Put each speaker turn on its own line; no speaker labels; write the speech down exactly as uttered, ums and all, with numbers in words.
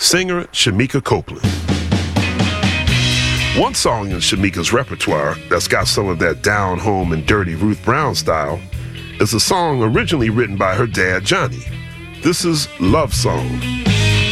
singer Shemekia Copeland. One song in Shemekia's repertoire that's got some of that down home and dirty Ruth Brown style is a song originally written by her dad, Johnny. This is Love Song.